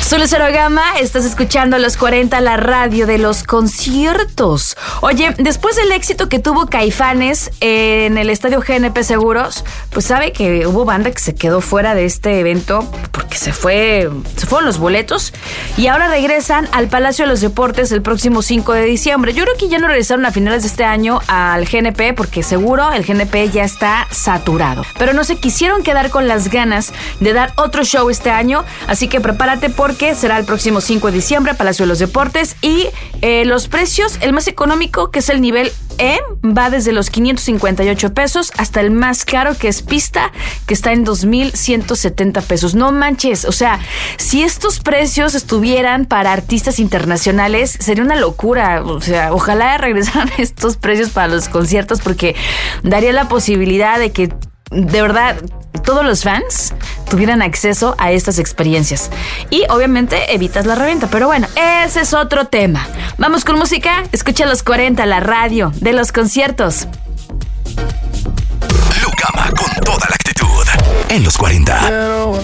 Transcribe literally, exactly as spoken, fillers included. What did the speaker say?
Soy Lucero Gama, estás escuchando Los cuarenta, la radio de los conciertos. Oye, después del éxito que tuvo Caifanes en el estadio G N P Seguros, pues sabe que hubo banda que se quedó fuera de este evento porque se fue, se fueron los boletos y ahora regresan al Palacio de los Deportes el próximo cinco de diciembre. Yo creo que ya no regresaron a finales de este año al G N P porque seguro el G N P ya está saturado. Pero no se quisieron quedar con las ganas de dar otro show este año, así que prepárate porque será el próximo cinco de diciembre, Palacio de los Deportes, y eh, los precios, el más económico, que es el nivel E, va desde los quinientos cincuenta y ocho pesos hasta el más caro, que es pista, que está en dos mil ciento setenta pesos. No manches, o sea, si estos precios estuvieran para artistas internacionales, sería una locura. O sea, ojalá regresaran estos precios para los conciertos porque daría la posibilidad de que, de verdad, todos los fans tuvieran acceso a estas experiencias. Y obviamente evitas la reventa. Pero bueno, ese es otro tema. Vamos con música. Escucha Los cuarenta, la radio de los conciertos. Lucama con toda la actitud en Los cuarenta. Quiero